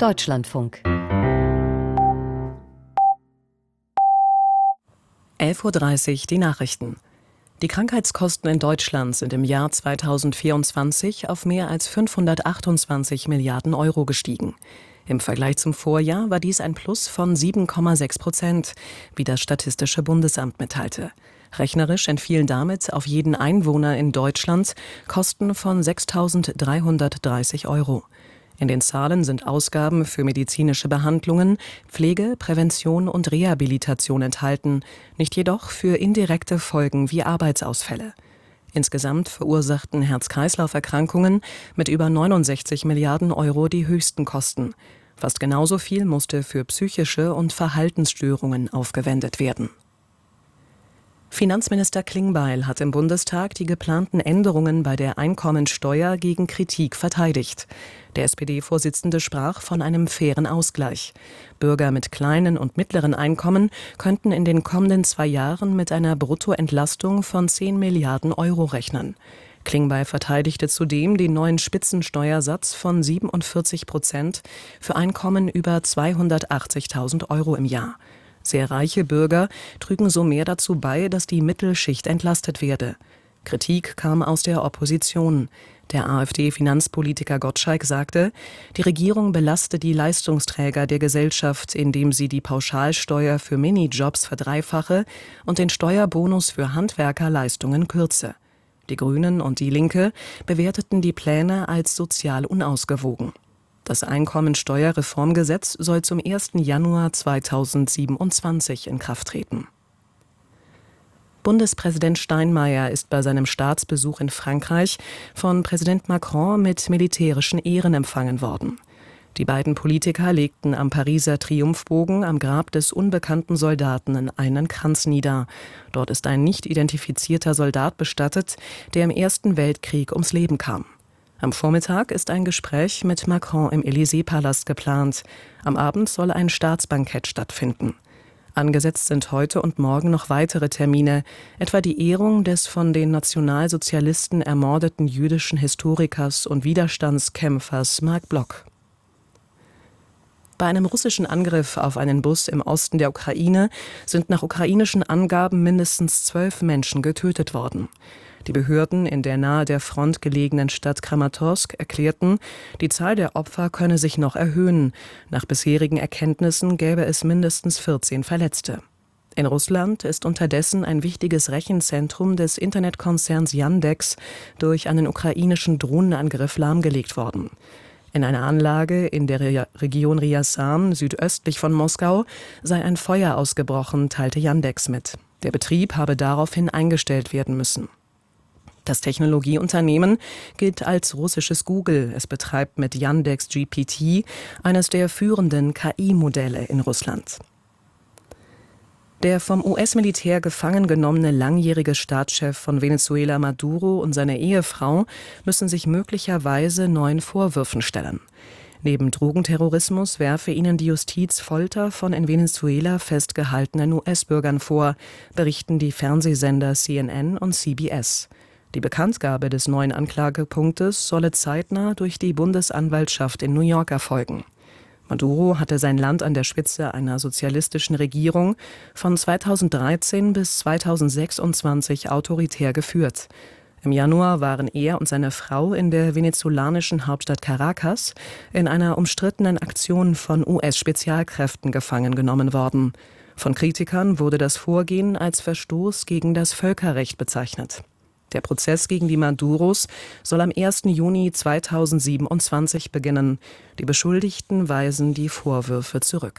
Deutschlandfunk. 11:30 Uhr die Nachrichten. Die Krankheitskosten in Deutschland sind im Jahr 2024 auf mehr als 528 Milliarden Euro gestiegen. Im Vergleich zum Vorjahr war dies ein Plus von 7,6%, wie das Statistische Bundesamt mitteilte. Rechnerisch entfielen damit auf jeden Einwohner in Deutschland Kosten von 6.330 Euro. In den Zahlen sind Ausgaben für medizinische Behandlungen, Pflege, Prävention und Rehabilitation enthalten, nicht jedoch für indirekte Folgen wie Arbeitsausfälle. Insgesamt verursachten Herz-Kreislauf-Erkrankungen mit über 69 Milliarden Euro die höchsten Kosten. Fast genauso viel musste für psychische und Verhaltensstörungen aufgewendet werden. Finanzminister Klingbeil hat im Bundestag die geplanten Änderungen bei der Einkommensteuer gegen Kritik verteidigt. Der SPD-Vorsitzende sprach von einem fairen Ausgleich. Bürger mit kleinen und mittleren Einkommen könnten in den kommenden 2 Jahren mit einer Bruttoentlastung von 10 Milliarden Euro rechnen. Klingbeil verteidigte zudem den neuen Spitzensteuersatz von 47% für Einkommen über 280.000 Euro im Jahr. Sehr reiche Bürger trügen so mehr dazu bei, dass die Mittelschicht entlastet werde. Kritik kam aus der Opposition. Der AfD-Finanzpolitiker Gottschalk sagte, die Regierung belaste die Leistungsträger der Gesellschaft, indem sie die Pauschalsteuer für Minijobs verdreifache und den Steuerbonus für Handwerkerleistungen kürze. Die Grünen und die Linke bewerteten die Pläne als sozial unausgewogen. Das Einkommensteuerreformgesetz soll zum 1. Januar 2027 in Kraft treten. Bundespräsident Steinmeier ist bei seinem Staatsbesuch in Frankreich von Präsident Macron mit militärischen Ehren empfangen worden. Die beiden Politiker legten am Pariser Triumphbogen am Grab des unbekannten Soldaten einen Kranz nieder. Dort ist ein nicht identifizierter Soldat bestattet, der im Ersten Weltkrieg ums Leben kam. Am Vormittag ist ein Gespräch mit Macron im Élysée-Palast geplant. Am Abend soll ein Staatsbankett stattfinden. Angesetzt sind heute und morgen noch weitere Termine, etwa die Ehrung des von den Nationalsozialisten ermordeten jüdischen Historikers und Widerstandskämpfers Marc Bloch. Bei einem russischen Angriff auf einen Bus im Osten der Ukraine sind nach ukrainischen Angaben mindestens 12 Menschen getötet worden. Die Behörden in der nahe der Front gelegenen Stadt Kramatorsk erklärten, die Zahl der Opfer könne sich noch erhöhen. Nach bisherigen Erkenntnissen gäbe es mindestens 14 Verletzte. In Russland ist unterdessen ein wichtiges Rechenzentrum des Internetkonzerns Yandex durch einen ukrainischen Drohnenangriff lahmgelegt worden. In einer Anlage in der Region Ryazan, südöstlich von Moskau, sei ein Feuer ausgebrochen, teilte Yandex mit. Der Betrieb habe daraufhin eingestellt werden müssen. Das Technologieunternehmen gilt als russisches Google. Es betreibt mit Yandex GPT eines der führenden KI-Modelle in Russland. Der vom US-Militär gefangen genommene langjährige Staatschef von Venezuela Maduro und seine Ehefrau müssen sich möglicherweise neuen Vorwürfen stellen. Neben Drogenterrorismus werfe ihnen die Justiz Folter von in Venezuela festgehaltenen US-Bürgern vor, berichten die Fernsehsender CNN und CBS. Die Bekanntgabe des neuen Anklagepunktes solle zeitnah durch die Bundesanwaltschaft in New York erfolgen. Maduro hatte sein Land an der Spitze einer sozialistischen Regierung von 2013 bis 2026 autoritär geführt. Im Januar waren er und seine Frau in der venezolanischen Hauptstadt Caracas in einer umstrittenen Aktion von US-Spezialkräften gefangen genommen worden. Von Kritikern wurde das Vorgehen als Verstoß gegen das Völkerrecht bezeichnet. Der Prozess gegen die Maduros soll am 1. Juni 2027 beginnen. Die Beschuldigten weisen die Vorwürfe zurück.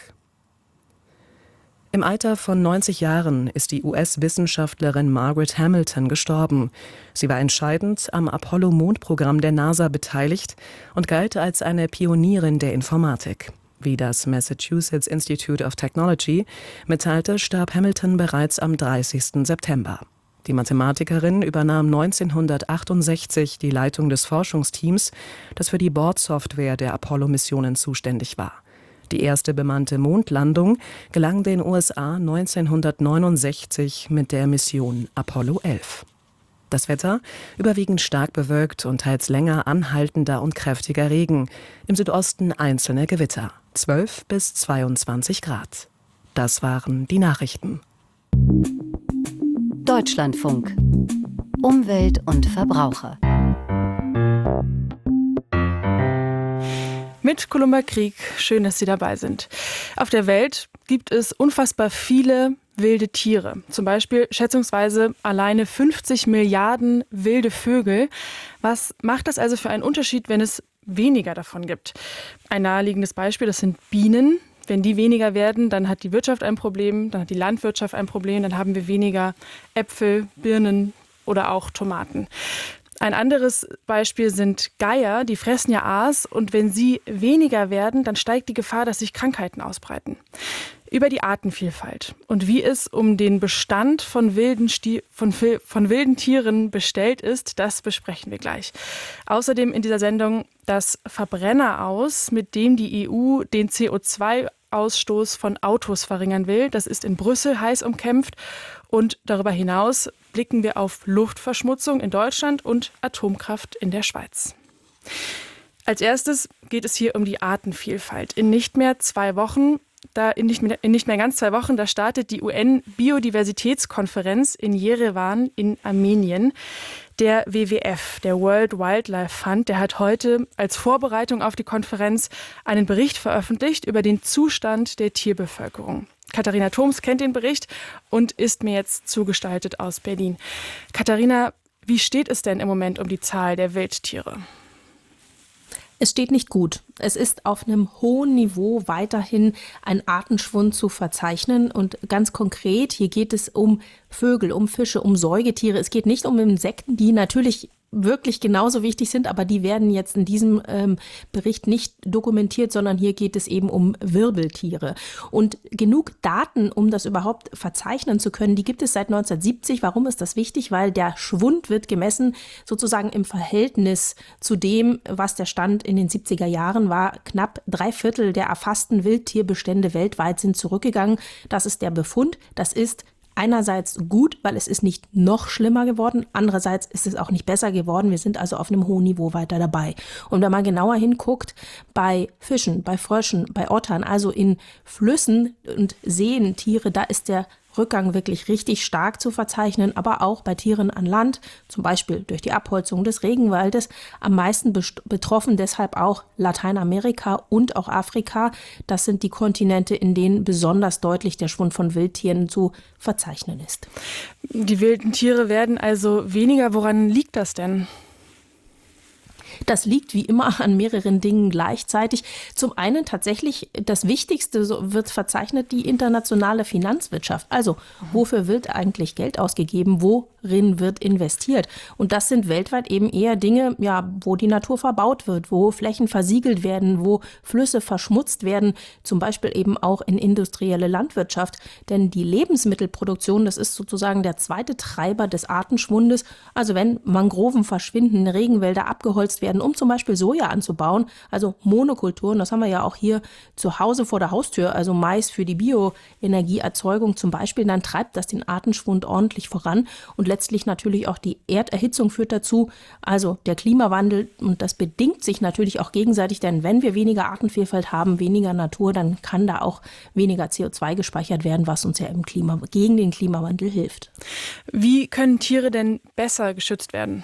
Im Alter von 90 Jahren ist die US-Wissenschaftlerin Margaret Hamilton gestorben. Sie war entscheidend am Apollo-Mondprogramm der NASA beteiligt und galt als eine Pionierin der Informatik. Wie das Massachusetts Institute of Technology mitteilte, starb Hamilton bereits am 30. September. Die Mathematikerin übernahm 1968 die Leitung des Forschungsteams, das für die Bordsoftware der Apollo-Missionen zuständig war. Die erste bemannte Mondlandung gelang den USA 1969 mit der Mission Apollo 11. Das Wetter überwiegend stark bewölkt und teils länger anhaltender und kräftiger Regen. Im Südosten einzelne Gewitter. 12 bis 22 Grad. Das waren die Nachrichten. Deutschlandfunk. Umwelt und Verbraucher. Mit Columba Krieg, schön, dass Sie dabei sind. Auf der Welt gibt es unfassbar viele wilde Tiere. Zum Beispiel schätzungsweise alleine 50 Milliarden wilde Vögel. Was macht das also für einen Unterschied, wenn es weniger davon gibt? Ein naheliegendes Beispiel, das sind Bienen. Wenn die weniger werden, dann hat die Wirtschaft ein Problem, dann hat die Landwirtschaft ein Problem, dann haben wir weniger Äpfel, Birnen oder auch Tomaten. Ein anderes Beispiel sind Geier, die fressen ja Aas und wenn sie weniger werden, dann steigt die Gefahr, dass sich Krankheiten ausbreiten. Über die Artenvielfalt und wie es um den Bestand von wilden Tieren bestellt ist, das besprechen wir gleich. Außerdem in dieser Sendung das Verbrenner-Aus, mit dem die EU den CO2-Ausstoß von Autos verringern will. Das ist in Brüssel heiß umkämpft. Und darüber hinaus blicken wir auf Luftverschmutzung in Deutschland und Atomkraft in der Schweiz. Als erstes geht es hier um die Artenvielfalt. In nicht mehr ganz 2 Wochen, da startet die UN-Biodiversitätskonferenz in Jerewan in Armenien. Der WWF, der World Wildlife Fund, der hat heute als Vorbereitung auf die Konferenz einen Bericht veröffentlicht über den Zustand der Tierbevölkerung. Katharina Thoms kennt den Bericht und ist mir jetzt zugestaltet aus Berlin. Katharina, wie steht es denn im Moment um die Zahl der Wildtiere? Es steht nicht gut. Es ist auf einem hohen Niveau weiterhin ein Artenschwund zu verzeichnen. Und ganz konkret, hier geht es um Vögel, um Fische, um Säugetiere. Es geht nicht um Insekten, die natürlich wirklich genauso wichtig sind, aber die werden jetzt in diesem Bericht nicht dokumentiert, sondern hier geht es eben um Wirbeltiere. Und genug Daten, um das überhaupt verzeichnen zu können, die gibt es seit 1970. Warum ist das wichtig? Weil der Schwund wird gemessen sozusagen im Verhältnis zu dem, was der Stand in den 70er Jahren war. Knapp 3/4 der erfassten Wildtierbestände weltweit sind zurückgegangen. Das ist der Befund. Das ist einerseits gut, weil es ist nicht noch schlimmer geworden. Andererseits ist es auch nicht besser geworden. Wir sind also auf einem hohen Niveau weiter dabei. Und wenn man genauer hinguckt, bei Fischen, bei Fröschen, bei Ottern, also in Flüssen und Seen, Tiere, da ist der Rückgang wirklich richtig stark zu verzeichnen, aber auch bei Tieren an Land, zum Beispiel durch die Abholzung des Regenwaldes, am meisten betroffen deshalb auch Lateinamerika und auch Afrika. Das sind die Kontinente, in denen besonders deutlich der Schwund von Wildtieren zu verzeichnen ist. Die wilden Tiere werden also weniger. Woran liegt das denn? Das liegt wie immer an mehreren Dingen gleichzeitig. Zum einen tatsächlich das Wichtigste, so wird verzeichnet, die internationale Finanzwirtschaft. Also wofür wird eigentlich Geld ausgegeben? Worin wird investiert? Und das sind weltweit eben eher Dinge, ja, wo die Natur verbaut wird, wo Flächen versiegelt werden, wo Flüsse verschmutzt werden, zum Beispiel eben auch in industrielle Landwirtschaft. Denn die Lebensmittelproduktion, das ist sozusagen der zweite Treiber des Artenschwundes. Also wenn Mangroven verschwinden, Regenwälder abgeholzt werden, um zum Beispiel Soja anzubauen, also Monokulturen, das haben wir ja auch hier zu Hause vor der Haustür, also Mais für die Bioenergieerzeugung zum Beispiel, dann treibt das den Artenschwund ordentlich voran und letztlich natürlich auch die Erderhitzung führt dazu, also der Klimawandel, und das bedingt sich natürlich auch gegenseitig, denn wenn wir weniger Artenvielfalt haben, weniger Natur, dann kann da auch weniger CO2 gespeichert werden, was uns ja gegen den Klimawandel hilft. Wie können Tiere denn besser geschützt werden?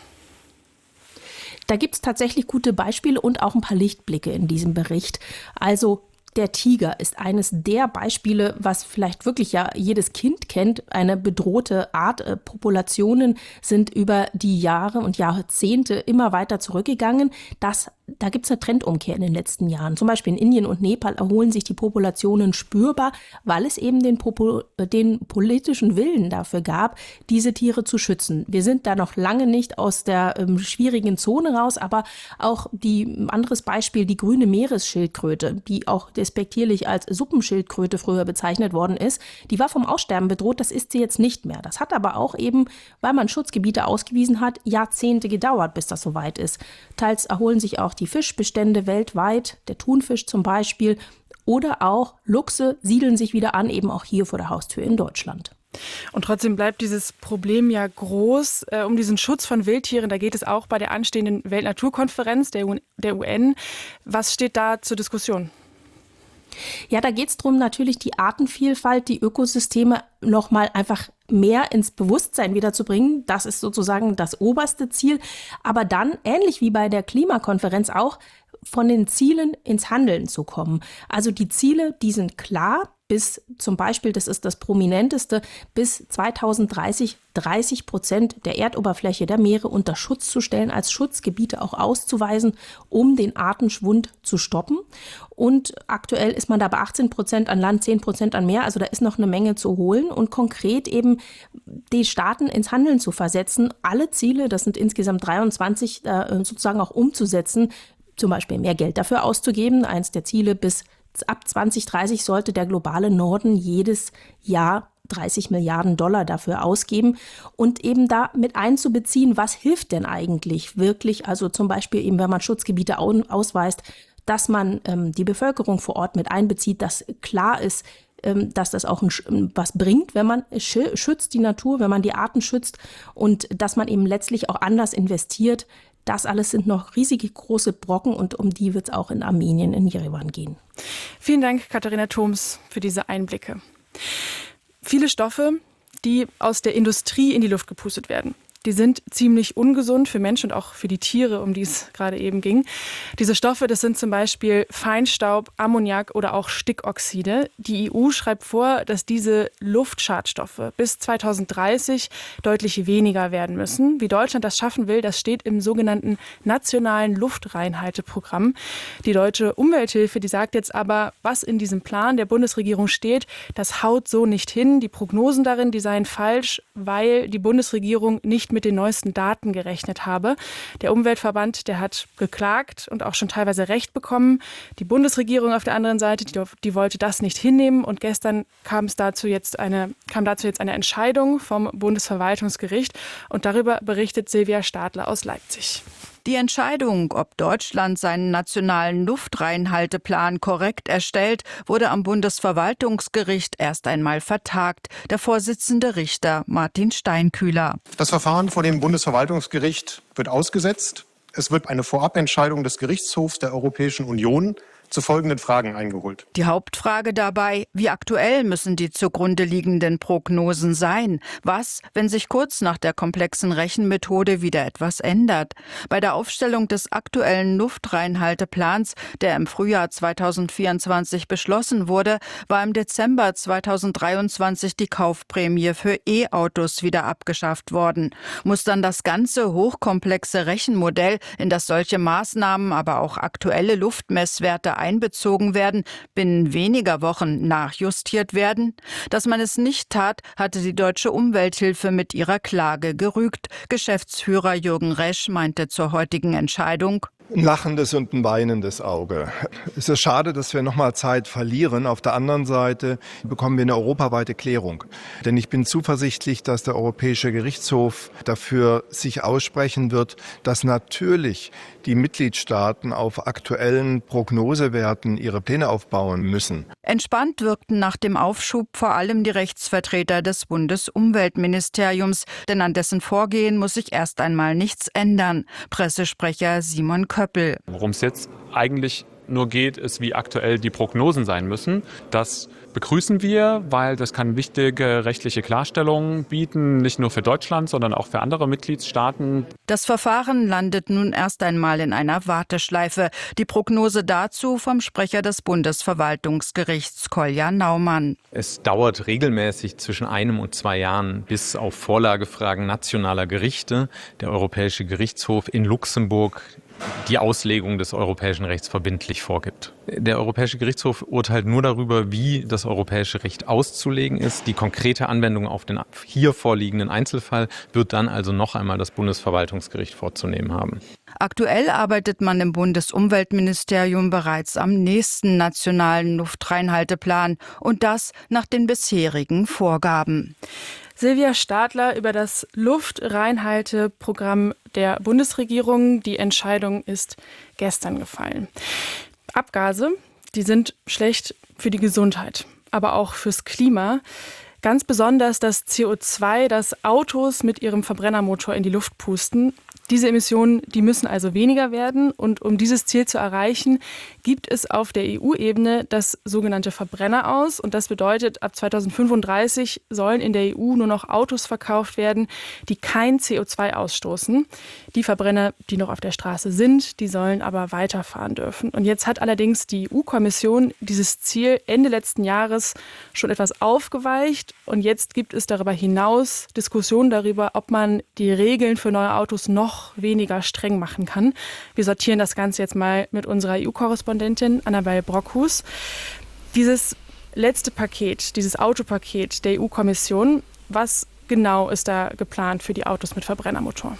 Da gibt es tatsächlich gute Beispiele und auch ein paar Lichtblicke in diesem Bericht. Also der Tiger ist eines der Beispiele, was vielleicht wirklich ja jedes Kind kennt, eine bedrohte Art. Populationen sind über die Jahre und Jahrzehnte immer weiter zurückgegangen. Da gibt es eine Trendumkehr in den letzten Jahren. Zum Beispiel in Indien und Nepal erholen sich die Populationen spürbar, weil es eben den politischen Willen dafür gab, diese Tiere zu schützen. Wir sind da noch lange nicht aus der schwierigen Zone raus, aber auch anderes Beispiel, die grüne Meeresschildkröte, die auch despektierlich als Suppenschildkröte früher bezeichnet worden ist, die war vom Aussterben bedroht, das ist sie jetzt nicht mehr. Das hat aber auch eben, weil man Schutzgebiete ausgewiesen hat, Jahrzehnte gedauert, bis das soweit ist. Teils erholen sich auch die Fischbestände weltweit, der Thunfisch zum Beispiel, oder auch Luchse siedeln sich wieder an, eben auch hier vor der Haustür in Deutschland. Und trotzdem bleibt dieses Problem ja groß. Um diesen Schutz von Wildtieren, da geht es auch bei der anstehenden Weltnaturkonferenz der UN. Was steht da zur Diskussion? Ja, da geht es darum, natürlich die Artenvielfalt, die Ökosysteme nochmal einfach mehr ins Bewusstsein wiederzubringen. Das ist sozusagen das oberste Ziel. Aber dann, ähnlich wie bei der Klimakonferenz auch, von den Zielen ins Handeln zu kommen. Also die Ziele, die sind klar. Bis zum Beispiel, das ist das Prominenteste, bis 2030 30% der Erdoberfläche der Meere unter Schutz zu stellen, als Schutzgebiete auch auszuweisen, um den Artenschwund zu stoppen. Und aktuell ist man da bei 18% an Land, 10% an Meer. Also da ist noch eine Menge zu holen und konkret eben die Staaten ins Handeln zu versetzen, alle Ziele, das sind insgesamt 23, sozusagen auch umzusetzen, zum Beispiel mehr Geld dafür auszugeben. Eins der Ziele ab 2030 sollte der globale Norden jedes Jahr 30 Milliarden Dollar dafür ausgeben und eben da mit einzubeziehen, was hilft denn eigentlich wirklich? Also zum Beispiel eben, wenn man Schutzgebiete ausweist, dass man die Bevölkerung vor Ort mit einbezieht, dass klar ist, dass das auch was bringt, wenn man schützt die Natur, wenn man die Arten schützt und dass man eben letztlich auch anders investiert. Das alles sind noch riesige große Brocken und um die wird es auch in Armenien, in Jerewan gehen. Vielen Dank, Katharina Thoms, für diese Einblicke. Viele Stoffe, die aus der Industrie in die Luft gepustet werden, die sind ziemlich ungesund für Menschen und auch für die Tiere, um die es gerade eben ging. Diese Stoffe, das sind zum Beispiel Feinstaub, Ammoniak oder auch Stickoxide. Die EU schreibt vor, dass diese Luftschadstoffe bis 2030 deutlich weniger werden müssen. Wie Deutschland das schaffen will, das steht im sogenannten Nationalen Luftreinhalteprogramm. Die Deutsche Umwelthilfe, die sagt jetzt aber, was in diesem Plan der Bundesregierung steht, das haut so nicht hin. Die Prognosen darin, die seien falsch, weil die Bundesregierung nicht mit den neuesten Daten gerechnet habe. Der Umweltverband, der hat geklagt und auch schon teilweise Recht bekommen. Die Bundesregierung auf der anderen Seite, die wollte das nicht hinnehmen und gestern kam dazu jetzt eine Entscheidung vom Bundesverwaltungsgericht und darüber berichtet Silvia Stadler aus Leipzig. Die Entscheidung, ob Deutschland seinen nationalen Luftreinhalteplan korrekt erstellt, wurde am Bundesverwaltungsgericht erst einmal vertagt. Der Vorsitzende Richter Martin Steinkühler. Das Verfahren vor dem Bundesverwaltungsgericht wird ausgesetzt. Es wird eine Vorabentscheidung des Gerichtshofs der Europäischen Union zu folgenden Fragen eingeholt. Die Hauptfrage dabei, wie aktuell müssen die zugrunde liegenden Prognosen sein? Was, wenn sich kurz nach der komplexen Rechenmethode wieder etwas ändert? Bei der Aufstellung des aktuellen Luftreinhalteplans, der im Frühjahr 2024 beschlossen wurde, war im Dezember 2023 die Kaufprämie für E-Autos wieder abgeschafft worden. Muss dann das ganze hochkomplexe Rechenmodell, in das solche Maßnahmen, aber auch aktuelle Luftmesswerte einbezogen werden, binnen weniger Wochen nachjustiert werden? Dass man es nicht tat, hatte die Deutsche Umwelthilfe mit ihrer Klage gerügt. Geschäftsführer Jürgen Resch meinte zur heutigen Entscheidung: Ein lachendes und ein weinendes Auge. Es ist schade, dass wir nochmal Zeit verlieren. Auf der anderen Seite bekommen wir eine europaweite Klärung. Denn ich bin zuversichtlich, dass der Europäische Gerichtshof dafür sich aussprechen wird, dass natürlich die Mitgliedstaaten auf aktuellen Prognosewerten ihre Pläne aufbauen müssen. Entspannt wirkten nach dem Aufschub vor allem die Rechtsvertreter des Bundesumweltministeriums, denn an dessen Vorgehen muss sich erst einmal nichts ändern. Pressesprecher Simon Köppel. Worum es jetzt eigentlich nur geht, ist, wie aktuell die Prognosen sein müssen. Das begrüßen wir, weil das kann wichtige rechtliche Klarstellungen bieten, nicht nur für Deutschland, sondern auch für andere Mitgliedstaaten. Das Verfahren landet nun erst einmal in einer Warteschleife. Die Prognose dazu vom Sprecher des Bundesverwaltungsgerichts Kolja Naumann. Es dauert regelmäßig zwischen 1 und 2 Jahren, bis auf Vorlagefragen nationaler Gerichte der Europäische Gerichtshof in Luxemburg die Auslegung des europäischen Rechts verbindlich vorgibt. Der Europäische Gerichtshof urteilt nur darüber, wie das europäische Recht auszulegen ist. Die konkrete Anwendung auf den hier vorliegenden Einzelfall wird dann also noch einmal das Bundesverwaltungsgericht vorzunehmen haben. Aktuell arbeitet man im Bundesumweltministerium bereits am nächsten nationalen Luftreinhalteplan und das nach den bisherigen Vorgaben. Silvia Stadler über das Luftreinhalteprogramm der Bundesregierung. Die Entscheidung ist gestern gefallen. Abgase, die sind schlecht für die Gesundheit, aber auch fürs Klima. Ganz besonders das CO2, das Autos mit ihrem Verbrennermotor in die Luft pusten. Diese Emissionen, die müssen also weniger werden. Und um dieses Ziel zu erreichen, gibt es auf der EU-Ebene das sogenannte Verbrenneraus. Und das bedeutet, ab 2035 sollen in der EU nur noch Autos verkauft werden, die kein CO2 ausstoßen. Die Verbrenner, die noch auf der Straße sind, die sollen aber weiterfahren dürfen. Und jetzt hat allerdings die EU-Kommission dieses Ziel Ende letzten Jahres schon etwas aufgeweicht. Und jetzt gibt es darüber hinaus Diskussionen darüber, ob man die Regeln für neue Autos noch weniger streng machen kann. Wir sortieren das Ganze jetzt mal mit unserer EU-Korrespondentin Annabel Brockhus. Dieses letzte Paket, dieses Autopaket der EU-Kommission, was genau ist da geplant für die Autos mit Verbrennermotor?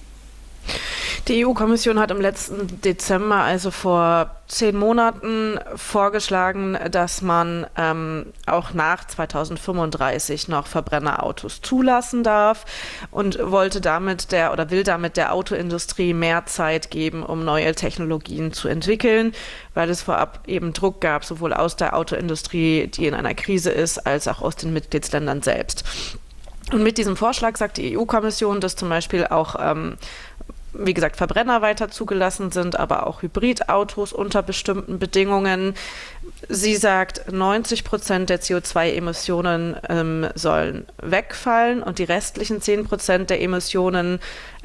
Die EU-Kommission hat im letzten Dezember, also vor 10 Monaten, vorgeschlagen, dass man auch nach 2035 noch Verbrennerautos zulassen darf und will damit der Autoindustrie mehr Zeit geben, um neue Technologien zu entwickeln, weil es vorab eben Druck gab, sowohl aus der Autoindustrie, die in einer Krise ist, als auch aus den Mitgliedsländern selbst. Und mit diesem Vorschlag sagt die EU-Kommission, dass zum Beispiel auch wie gesagt, Verbrenner weiter zugelassen sind, aber auch Hybridautos unter bestimmten Bedingungen. Sie sagt, 90% der CO2-Emissionen sollen wegfallen und die restlichen 10% der Emissionen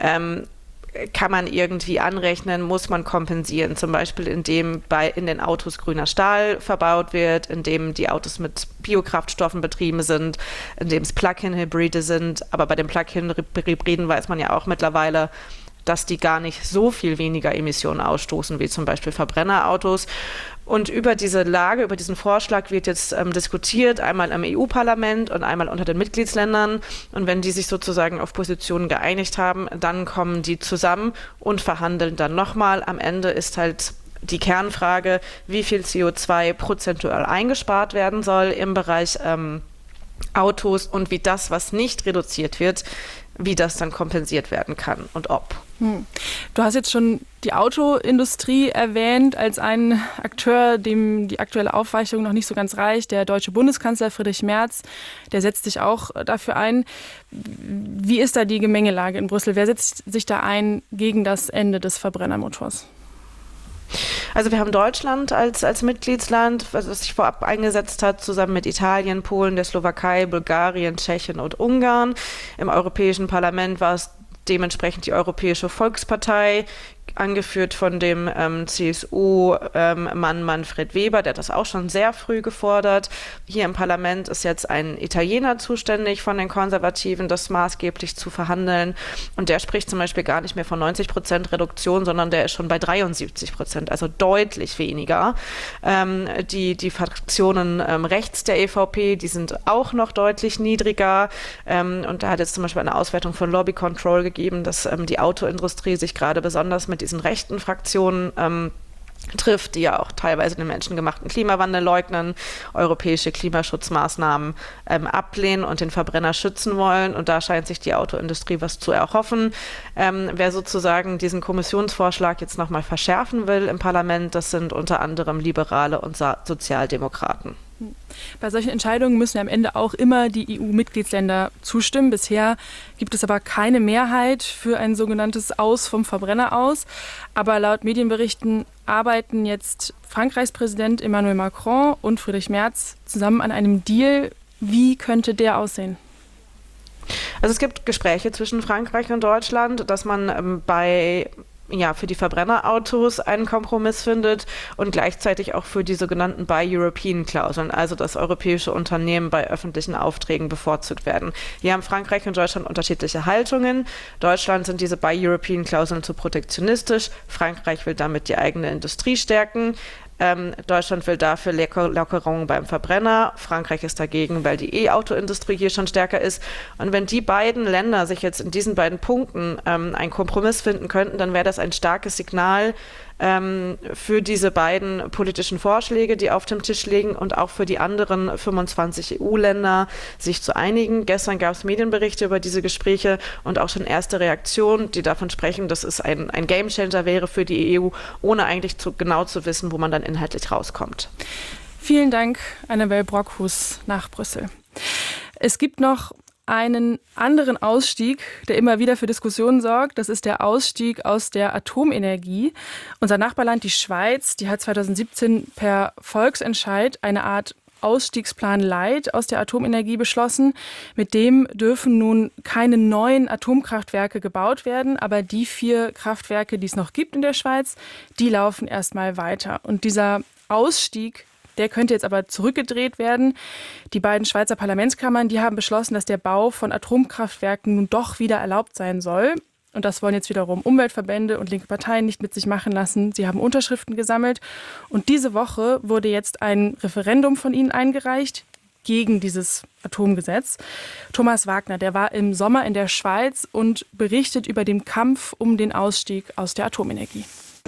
kann man irgendwie anrechnen, muss man kompensieren. Zum Beispiel, indem in den Autos grüner Stahl verbaut wird, indem die Autos mit Biokraftstoffen betrieben sind, indem es Plug-in-Hybride sind. Aber bei den Plug-in-Hybriden weiß man ja auch mittlerweile, dass die gar nicht so viel weniger Emissionen ausstoßen wie zum Beispiel Verbrennerautos. Und über diese Lage, über diesen Vorschlag wird jetzt diskutiert, einmal im EU-Parlament und einmal unter den Mitgliedsländern. Und wenn die sich sozusagen auf Positionen geeinigt haben, dann kommen die zusammen und verhandeln dann nochmal. Am Ende ist halt die Kernfrage, wie viel CO2 prozentual eingespart werden soll im Bereich Autos und wie das, was nicht reduziert wird, wie das dann kompensiert werden kann und ob. Du hast jetzt schon die Autoindustrie erwähnt als einen Akteur, dem die aktuelle Aufweichung noch nicht so ganz reicht. Der deutsche Bundeskanzler Friedrich Merz, der setzt sich auch dafür ein. Wie ist da die Gemengelage in Brüssel? Wer setzt sich da ein gegen das Ende des Verbrennermotors? Also wir haben Deutschland als Mitgliedsland, was sich vorab eingesetzt hat, zusammen mit Italien, Polen, der Slowakei, Bulgarien, Tschechien und Ungarn. Im Europäischen Parlament war es dementsprechend die Europäische Volkspartei, angeführt von dem CSU-Mann Manfred Weber, der hat das auch schon sehr früh gefordert. Hier im Parlament ist jetzt ein Italiener zuständig von den Konservativen, das maßgeblich zu verhandeln. Und der spricht zum Beispiel gar nicht mehr von 90% Reduktion, sondern der ist schon bei 73%, also deutlich weniger. Die Fraktionen rechts der EVP, die sind auch noch deutlich niedriger. Und da hat jetzt zum Beispiel eine Auswertung von Lobby Control gegeben, dass die Autoindustrie sich gerade besonders mit diesen rechten Fraktionen trifft, die ja auch teilweise den menschengemachten Klimawandel leugnen, europäische Klimaschutzmaßnahmen ablehnen und den Verbrenner schützen wollen. Und da scheint sich die Autoindustrie was zu erhoffen. Wer sozusagen diesen Kommissionsvorschlag jetzt nochmal verschärfen will im Parlament, das sind unter anderem Liberale und Sozialdemokraten. Bei solchen Entscheidungen müssen ja am Ende auch immer die EU-Mitgliedsländer zustimmen. Bisher gibt es aber keine Mehrheit für ein sogenanntes Aus vom Verbrenner aus. Aber laut Medienberichten arbeiten jetzt Frankreichs Präsident Emmanuel Macron und Friedrich Merz zusammen an einem Deal. Wie könnte der aussehen? Also es gibt Gespräche zwischen Frankreich und Deutschland, dass man für die Verbrennerautos einen Kompromiss findet und gleichzeitig auch für die sogenannten Buy European-Klauseln, also dass europäische Unternehmen bei öffentlichen Aufträgen bevorzugt werden. Hier haben Frankreich und Deutschland unterschiedliche Haltungen. Deutschland sind diese Buy European-Klauseln zu protektionistisch. Frankreich will damit die eigene Industrie stärken. Deutschland will dafür Lockerungen beim Verbrenner. Frankreich ist dagegen, weil die E-Auto-Industrie hier schon stärker ist. Und wenn die beiden Länder sich jetzt in diesen beiden Punkten einen Kompromiss finden könnten, dann wäre das ein starkes Signal für diese beiden politischen Vorschläge, die auf dem Tisch liegen und auch für die anderen 25 EU-Länder, sich zu einigen. Gestern gab es Medienberichte über diese Gespräche und auch schon erste Reaktionen, die davon sprechen, dass es ein Gamechanger wäre für die EU, ohne eigentlich genau zu wissen, wo man dann inhaltlich rauskommt. Vielen Dank, Annabel Brockhus nach Brüssel. Es gibt noch einen anderen Ausstieg, der immer wieder für Diskussionen sorgt. Das ist der Ausstieg aus der Atomenergie. Unser Nachbarland, die Schweiz, die hat 2017 per Volksentscheid eine Art Ausstiegsplan Light aus der Atomenergie beschlossen. Mit dem dürfen nun keine neuen Atomkraftwerke gebaut werden, aber die 4 Kraftwerke, die es noch gibt in der Schweiz, die laufen erstmal weiter. Und dieser Ausstieg, der könnte jetzt aber zurückgedreht werden. Die beiden Schweizer Parlamentskammern, die haben beschlossen, dass der Bau von Atomkraftwerken nun doch wieder erlaubt sein soll. Und das wollen jetzt wiederum Umweltverbände und linke Parteien nicht mit sich machen lassen. Sie haben Unterschriften gesammelt. Und diese Woche wurde jetzt ein Referendum von ihnen eingereicht gegen dieses Atomgesetz. Thomas Wagner, der war im Sommer in der Schweiz und berichtet über den Kampf um den Ausstieg aus der Atomenergie.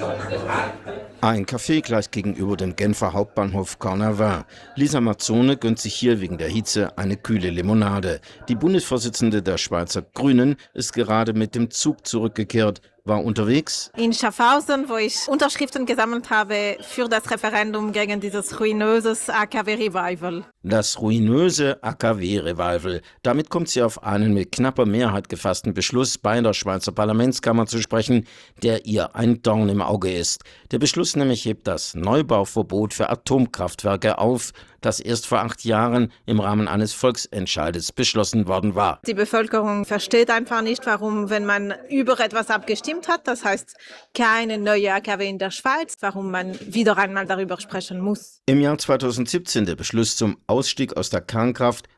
Ein Café gleich gegenüber dem Genfer Hauptbahnhof Carnavin. Lisa Mazzone gönnt sich hier wegen der Hitze eine kühle Limonade. Die Bundesvorsitzende der Schweizer Grünen ist gerade mit dem Zug zurückgekehrt, war unterwegs in Schaffhausen, wo ich Unterschriften gesammelt habe für das Referendum gegen dieses ruinöses AKW-Revival. Das ruinöse AKW-Revival. Damit kommt sie auf einen mit knapper Mehrheit gefassten Beschluss beider Schweizer Parlamentskammer zu sprechen, der ihr ein Dorn im Auge ist. Der Beschluss nämlich hebt das Neubauverbot für Atomkraftwerke auf, das erst vor 8 Jahren im Rahmen eines Volksentscheides beschlossen worden war. Die Bevölkerung versteht einfach nicht, warum, wenn man über etwas abgestimmt hat, das heißt keine neue AKW in der Schweiz, warum man wieder einmal darüber sprechen muss. Im Jahr 2017 der Beschluss zum Ausstieg aus der Kernkraft,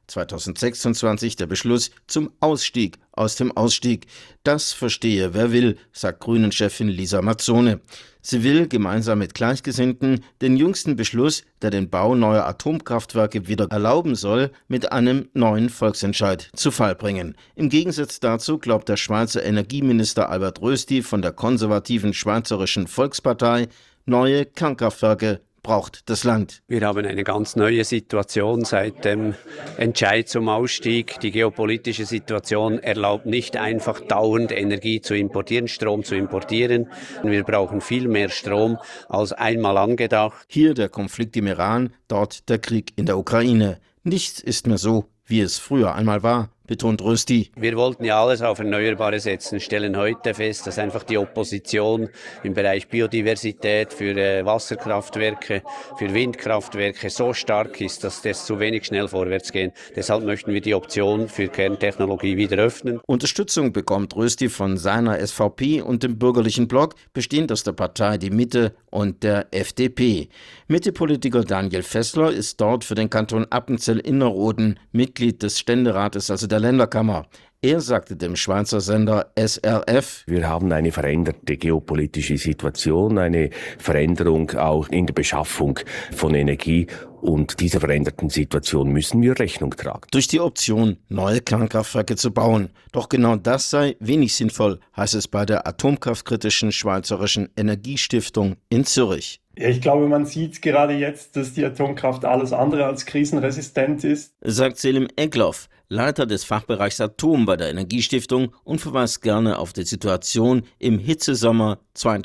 2026 der Beschluss zum Ausstieg aus dem Ausstieg. Das verstehe wer will, sagt Grünen-Chefin Lisa Mazzone. Sie will gemeinsam mit Gleichgesinnten den jüngsten Beschluss, der den Bau neuer Atomkraftwerke wieder erlauben soll, mit einem neuen Volksentscheid zu Fall bringen. Im Gegensatz dazu glaubt der Schweizer Energieminister Albert Rösti von der konservativen Schweizerischen Volkspartei, neue Kernkraftwerke braucht das Land. Wir haben eine ganz neue Situation seit dem Entscheid zum Ausstieg. Die geopolitische Situation erlaubt nicht einfach dauernd Energie zu importieren, Strom zu importieren. Wir brauchen viel mehr Strom als einmal angedacht. Hier der Konflikt im Iran, dort der Krieg in der Ukraine. Nichts ist mehr so, wie es früher einmal war, betont Rösti. Wir wollten ja alles auf Erneuerbare setzen, stellen heute fest, dass einfach die Opposition im Bereich Biodiversität für Wasserkraftwerke, für Windkraftwerke so stark ist, dass das zu wenig schnell vorwärts geht. Deshalb möchten wir die Option für Kerntechnologie wieder öffnen. Unterstützung bekommt Rösti von seiner SVP und dem bürgerlichen Block, bestehend aus der Partei Die Mitte und der FDP. Mitte-Politiker Daniel Fessler ist dort für den Kanton Appenzell-Innerrhoden Mitglied des Ständerates, also der Länderkammer. Er sagte dem Schweizer Sender SRF: Wir haben eine veränderte geopolitische Situation, eine Veränderung auch in der Beschaffung von Energie. Und dieser veränderten Situation müssen wir Rechnung tragen. Durch die Option, neue Kernkraftwerke zu bauen. Doch genau das sei wenig sinnvoll, heißt es bei der atomkraftkritischen Schweizerischen Energiestiftung in Zürich. Ja, ich glaube, man sieht gerade jetzt, dass die Atomkraft alles andere als krisenresistent ist, sagt Selim Egloff, Leiter des Fachbereichs Atom bei der Energiestiftung, und verweist gerne auf die Situation im Hitzesommer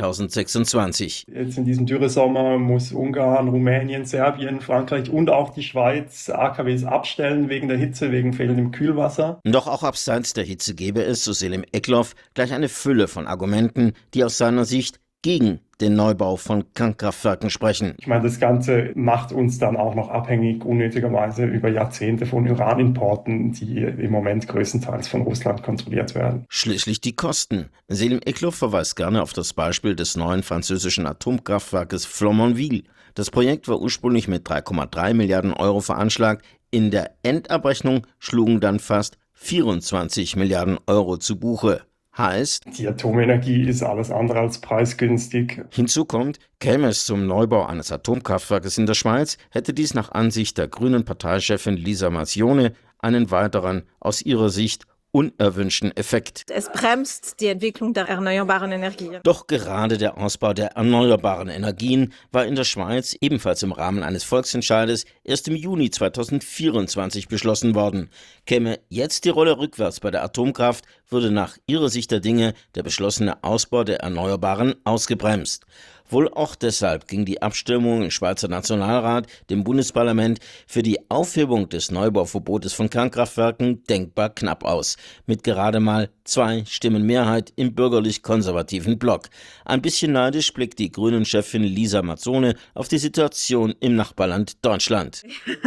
2026. Jetzt in diesem Dürresommer muss Ungarn, Rumänien, Serbien, Frankreich und auch die Schweiz AKWs abstellen wegen der Hitze, wegen fehlendem Kühlwasser. Doch auch abseits der Hitze gäbe es, so Selim Egloff, gleich eine Fülle von Argumenten, die aus seiner Sicht gegen den Neubau von Kernkraftwerken sprechen. Ich meine, das Ganze macht uns dann auch noch abhängig, unnötigerweise über Jahrzehnte von Uranimporten, die im Moment größtenteils von Russland kontrolliert werden. Schließlich die Kosten. Selim Egloff verweist gerne auf das Beispiel des neuen französischen Atomkraftwerkes Flamanville. Das Projekt war ursprünglich mit 3,3 Milliarden Euro veranschlagt. In der Endabrechnung schlugen dann fast 24 Milliarden Euro zu Buche. Heißt, die Atomenergie ist alles andere als preisgünstig. Hinzu kommt, käme es zum Neubau eines Atomkraftwerkes in der Schweiz, hätte dies nach Ansicht der grünen Parteichefin Lisa Mazzone einen weiteren, aus ihrer Sicht unerwünschten Effekt. Es bremst die Entwicklung der erneuerbaren Energien. Doch gerade der Ausbau der erneuerbaren Energien war in der Schweiz ebenfalls im Rahmen eines Volksentscheides erst im Juni 2024 beschlossen worden. Käme jetzt die Rolle rückwärts bei der Atomkraft, würde nach ihrer Sicht der Dinge der beschlossene Ausbau der Erneuerbaren ausgebremst. Wohl auch deshalb ging die Abstimmung im Schweizer Nationalrat, dem Bundesparlament, für die Aufhebung des Neubauverbotes von Kernkraftwerken denkbar knapp aus. Mit gerade mal 2 Stimmen Mehrheit im bürgerlich-konservativen Block. Ein bisschen neidisch blickt die Grünen-Chefin Lisa Mazzone auf die Situation im Nachbarland Deutschland.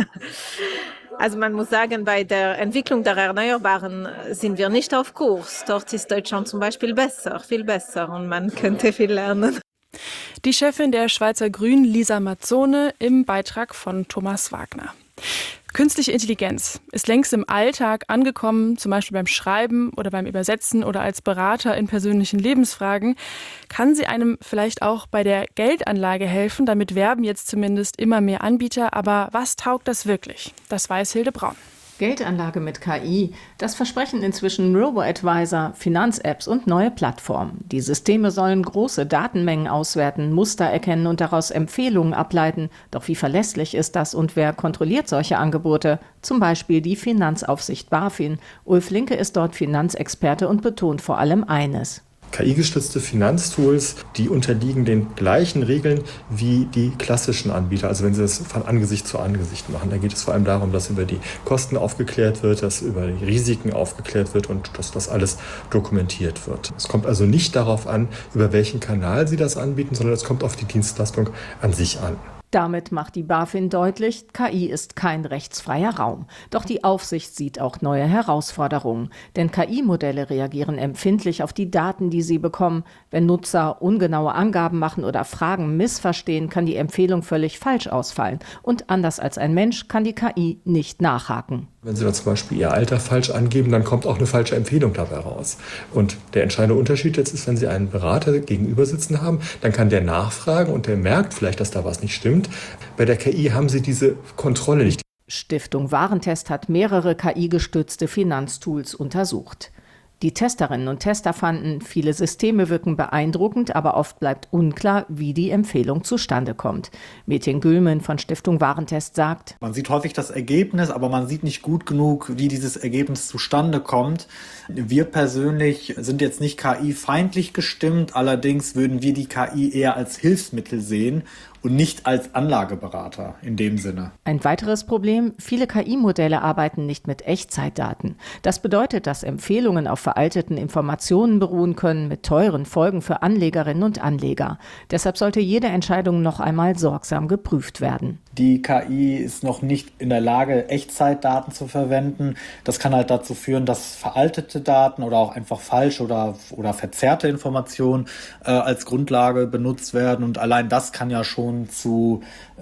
Also man muss sagen, bei der Entwicklung der Erneuerbaren sind wir nicht auf Kurs. Dort ist Deutschland zum Beispiel besser, viel besser und man könnte viel lernen. Die Chefin der Schweizer Grünen, Lisa Mazzone, im Beitrag von Thomas Wagner. Künstliche Intelligenz ist längst im Alltag angekommen, zum Beispiel beim Schreiben oder beim Übersetzen oder als Berater in persönlichen Lebensfragen. Kann sie einem vielleicht auch bei der Geldanlage helfen? Damit werben jetzt zumindest immer mehr Anbieter. Aber was taugt das wirklich? Das weiß Hilde Braun. Geldanlage mit KI, das versprechen inzwischen Robo-Advisor, Finanz-Apps und neue Plattformen. Die Systeme sollen große Datenmengen auswerten, Muster erkennen und daraus Empfehlungen ableiten. Doch wie verlässlich ist das und wer kontrolliert solche Angebote? Zum Beispiel die Finanzaufsicht BaFin. Ulf Linke ist dort Finanzexperte und betont vor allem eines: KI-gestützte Finanztools, die unterliegen den gleichen Regeln wie die klassischen Anbieter. Also wenn sie das von Angesicht zu Angesicht machen, dann geht es vor allem darum, dass über die Kosten aufgeklärt wird, dass über die Risiken aufgeklärt wird und dass das alles dokumentiert wird. Es kommt also nicht darauf an, über welchen Kanal sie das anbieten, sondern es kommt auf die Dienstleistung an sich an. Damit macht die BaFin deutlich, KI ist kein rechtsfreier Raum. Doch die Aufsicht sieht auch neue Herausforderungen. Denn KI-Modelle reagieren empfindlich auf die Daten, die sie bekommen. Wenn Nutzer ungenaue Angaben machen oder Fragen missverstehen, kann die Empfehlung völlig falsch ausfallen. Und anders als ein Mensch kann die KI nicht nachhaken. Wenn Sie da zum Beispiel Ihr Alter falsch angeben, dann kommt auch eine falsche Empfehlung dabei raus. Und der entscheidende Unterschied jetzt ist, wenn Sie einen Berater gegenüber sitzen haben, dann kann der nachfragen und der merkt vielleicht, dass da was nicht stimmt. Bei der KI haben Sie diese Kontrolle nicht. Stiftung Warentest hat mehrere KI-gestützte Finanztools untersucht. Die Testerinnen und Tester fanden, viele Systeme wirken beeindruckend, aber oft bleibt unklar, wie die Empfehlung zustande kommt. Metin Gülmen von Stiftung Warentest sagt: Man sieht häufig das Ergebnis, aber man sieht nicht gut genug, wie dieses Ergebnis zustande kommt. Wir persönlich sind jetzt nicht KI-feindlich gestimmt, allerdings würden wir die KI eher als Hilfsmittel sehen und nicht als Anlageberater in dem Sinne. Ein weiteres Problem: Viele KI-Modelle arbeiten nicht mit Echtzeitdaten. Das bedeutet, dass Empfehlungen auf veralteten Informationen beruhen können, mit teuren Folgen für Anlegerinnen und Anleger. Deshalb sollte jede Entscheidung noch einmal sorgsam geprüft werden. Die KI ist noch nicht in der Lage, Echtzeitdaten zu verwenden. Das kann halt dazu führen, dass veraltete Daten oder auch einfach falsche oder verzerrte Informationen als Grundlage benutzt werden. Und allein das kann ja schon zu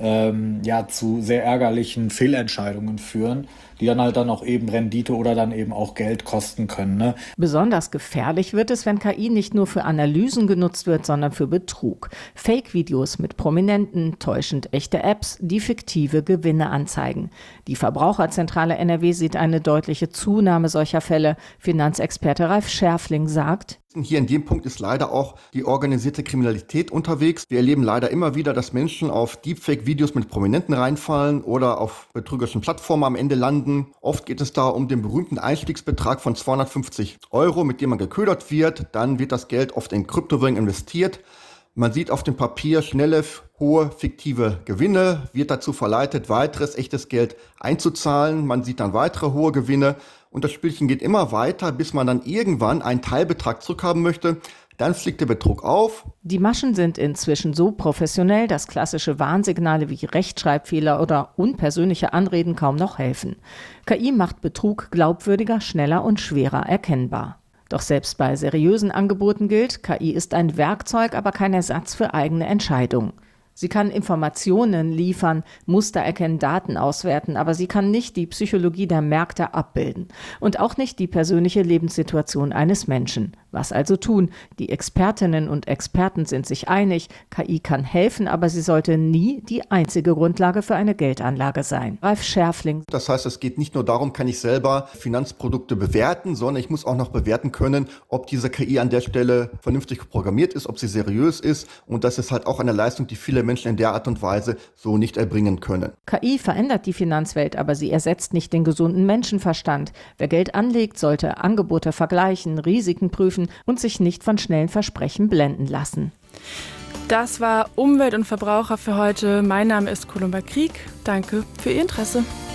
sehr ärgerlichen Fehlentscheidungen führen, die dann halt auch eben Rendite oder dann eben auch Geld kosten können. Ne? Besonders gefährlich wird es, wenn KI nicht nur für Analysen genutzt wird, sondern für Betrug. Fake-Videos mit Prominenten, täuschend echte Apps, die fiktive Gewinne anzeigen. Die Verbraucherzentrale NRW sieht eine deutliche Zunahme solcher Fälle. Finanzexperte Ralf Scherfling sagt: Hier in dem Punkt ist leider auch die organisierte Kriminalität unterwegs. Wir erleben leider immer wieder, dass Menschen auf Deepfake-Videos mit Prominenten reinfallen oder auf betrügerischen Plattformen am Ende landen. Oft geht es da um den berühmten Einstiegsbetrag von 250 €, mit dem man geködert wird. Dann wird das Geld oft in Kryptowährungen investiert. Man sieht auf dem Papier schnelle, hohe, fiktive Gewinne, wird dazu verleitet, weiteres echtes Geld einzuzahlen. Man sieht dann weitere hohe Gewinne und das Spielchen geht immer weiter, bis man dann irgendwann einen Teilbetrag zurückhaben möchte. Dann fliegt der Betrug auf. Die Maschen sind inzwischen so professionell, dass klassische Warnsignale wie Rechtschreibfehler oder unpersönliche Anreden kaum noch helfen. KI macht Betrug glaubwürdiger, schneller und schwerer erkennbar. Doch selbst bei seriösen Angeboten gilt, KI ist ein Werkzeug, aber kein Ersatz für eigene Entscheidungen. Sie kann Informationen liefern, Muster erkennen, Daten auswerten, aber sie kann nicht die Psychologie der Märkte abbilden und auch nicht die persönliche Lebenssituation eines Menschen. Was also tun? Die Expertinnen und Experten sind sich einig, KI kann helfen, aber sie sollte nie die einzige Grundlage für eine Geldanlage sein. Ralf Scherfling. Das heißt, es geht nicht nur darum, kann ich selber Finanzprodukte bewerten, sondern ich muss auch noch bewerten können, ob diese KI an der Stelle vernünftig programmiert ist, ob sie seriös ist, und das ist halt auch eine Leistung, die viele Menschen in der Art und Weise so nicht erbringen können. KI verändert die Finanzwelt, aber sie ersetzt nicht den gesunden Menschenverstand. Wer Geld anlegt, sollte Angebote vergleichen, Risiken prüfen und sich nicht von schnellen Versprechen blenden lassen. Das war Umwelt und Verbraucher für heute. Mein Name ist Columba Krieg. Danke für Ihr Interesse.